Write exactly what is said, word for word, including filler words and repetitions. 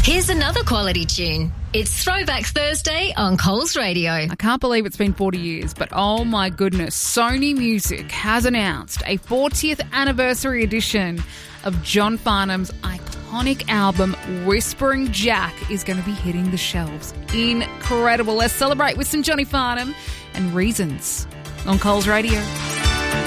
Here's another quality tune. It's Throwback Thursday on Coles Radio. I can't believe it's been forty years, but oh my goodness, Sony Music has announced a fortieth anniversary edition of John Farnham's iconic album Whispering Jack is going to be hitting the shelves. Incredible. Let's celebrate with some Johnny Farnham and Reasons on Coles Radio.